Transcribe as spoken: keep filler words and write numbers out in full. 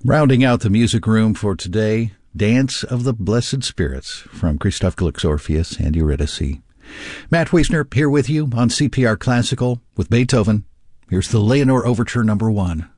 Rounding out the music room for today, Dance of the Blessed Spirits from Christoph Gluck's Orpheus and Eurydice. Matt Wiesner here with you on C P R Classical with Beethoven. Here's the Leonore Overture number one.